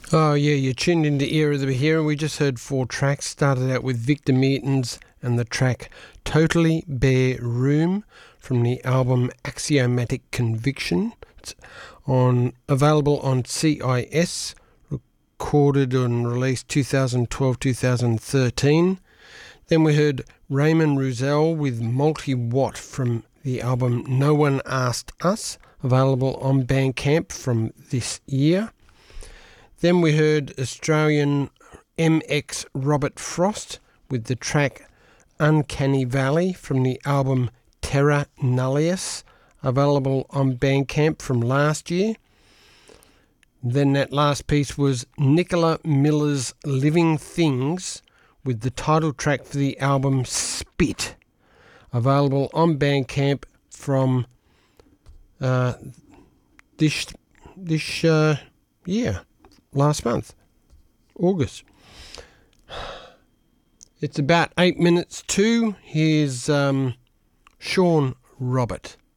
Oh, yeah, you're tuned into Era of the Hero. We just heard four tracks. Started out with Victor Meertens and the track Totally Bare Room from the album Axiomatic Conviction. It's available on CIS, recorded and released 2012-2013. Then we heard Raymond Roussel with Multi-Watt from the album No One Asked Us, available on Bandcamp from this year. Then we heard Australian MX Robert Frost with the track Uncanny Valley from the album Terra Nullius, available on Bandcamp from last year. Then that last piece was Nicola Miller's Living Things with the title track for the album Spit, available on Bandcamp from this year. Last month, August. It's about 8 minutes to. Here's Sean Robert.